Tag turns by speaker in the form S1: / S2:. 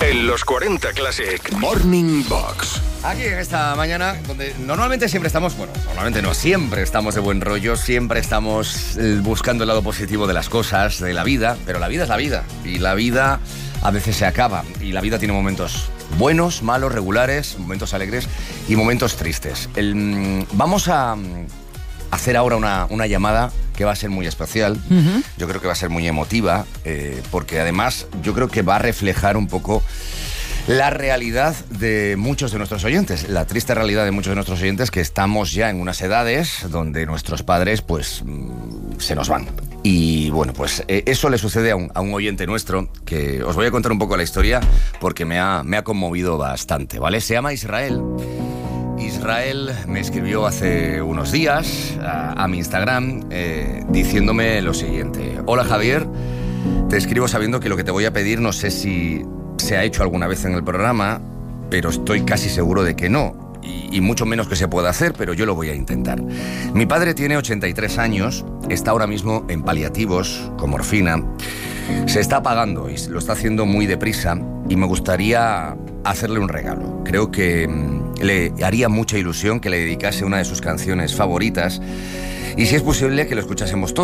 S1: En los 40 Classic Morning Box.
S2: Aquí en esta mañana, donde normalmente siempre estamos, normalmente no, siempre estamos de buen rollo, siempre estamos buscando el lado positivo de las cosas, de la vida, pero la vida es la vida, y la vida a veces se acaba, y la vida tiene momentos buenos, malos, regulares, momentos alegres y momentos tristes. Vamos a hacer ahora una llamada que va a ser muy especial. Yo creo que va a ser muy emotiva, porque además yo creo que va a reflejar un poco la realidad de muchos de nuestros oyentes, la triste realidad de muchos de nuestros oyentes, que estamos ya en unas edades donde nuestros padres pues se nos van. Y bueno, pues eso le sucede a un oyente nuestro, que os voy a contar un poco la historia porque me ha conmovido bastante, ¿vale? Se llama Israel. Israel me escribió hace unos días a mi Instagram diciéndome lo siguiente: hola Javier, te escribo sabiendo que lo que te voy a pedir no sé si se ha hecho alguna vez en el programa, pero estoy casi seguro de que no, y mucho menos que se pueda hacer, pero yo lo voy a intentar. Mi padre tiene 83 años, está ahora mismo en paliativos con morfina, se está apagando y lo está haciendo muy deprisa, y me gustaría hacerle un regalo. Creo que le haría mucha ilusión que le dedicase una de sus canciones favoritas, y si es posible que lo escuchásemos todos.